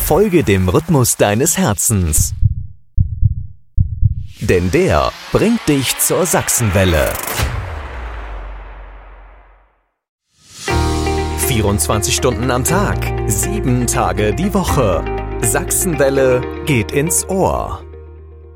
Folge dem Rhythmus deines Herzens. Denn der bringt dich zur Sachsenwelle. 24 Stunden am Tag, 7 Tage die Woche. Sachsenwelle geht ins Ohr.